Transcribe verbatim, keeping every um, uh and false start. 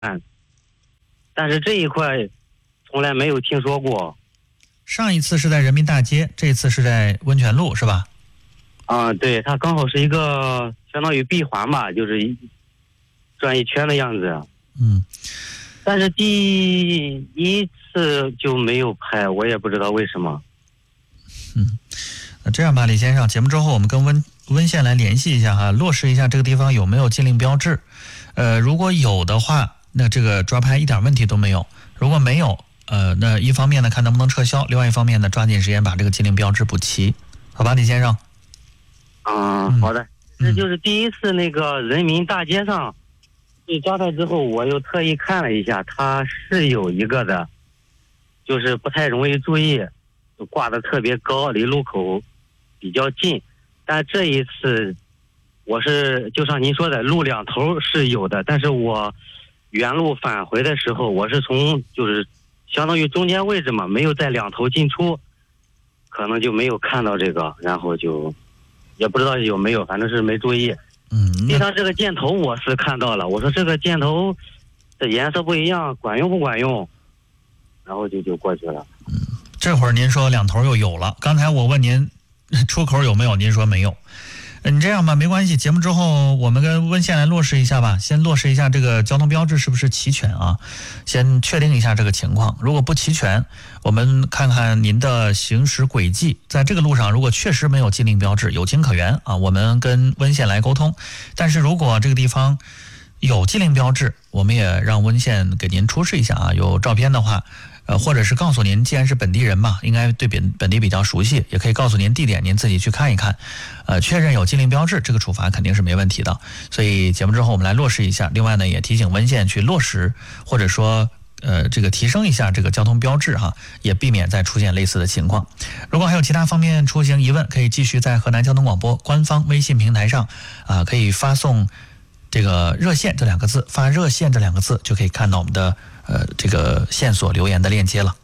但是这一块从来没有听说过。 上一次是在人民大街，这次是在温泉路，是吧？ 啊，对，它刚好是一个相当于闭环吧，就是一转一圈的样子。 嗯， 但是第一次就没有拍，我也不知道为什么。 嗯，那这样吧，李先生，节目之后我们跟温温县来联系一下哈，落实一下这个地方有没有禁令标志。呃，如果有的话，那这个抓拍一点问题都没有；如果没有，呃，那一方面呢看能不能撤销，另外一方面呢抓紧时间把这个禁令标志补齐，好吧，李先生？ 嗯，好的。这就是第一次那个人民大街上被抓到之后，我又特意看了一下，它是有一个的，就是不太容易注意，挂得特别高，离路口比较近。但这一次我是就像您说的，路两头是有的，但是我原路返回的时候，我是从就是相当于中间位置嘛，没有在两头进出，可能就没有看到这个，然后就也不知道有没有，反正是没注意。 嗯， 地上这个箭头我是看到了，我说这个箭头的颜色不一样，管用不管用？然后就就过去了。 嗯，这会儿您说两头又有了，刚才我问您出口有没有，您说没有。你这样吧，没关系，节目之后我们跟温县来落实一下吧，先落实一下这个交通标志是不是齐全啊，先确定一下这个情况。如果不齐全，我们看看您的行驶轨迹，在这个路上如果确实没有禁令标志，有情可原啊，我们跟温县来沟通。但是如果这个地方有禁令标志，我们也让温县给您出示一下啊，有照片的话呃，或者是告诉您，既然是本地人嘛，应该对本本地比较熟悉，也可以告诉您地点，您自己去看一看，呃，确认有禁令标志，这个处罚肯定是没问题的。所以节目之后我们来落实一下。另外呢，也提醒温县去落实，或者说呃这个提升一下这个交通标志哈，也避免再出现类似的情况。如果还有其他方面出行疑问，可以继续在河南交通广播官方微信平台上啊、呃，可以发送这个热线这两个字，发热线这两个字就可以看到我们的呃这个线索留言的链接了。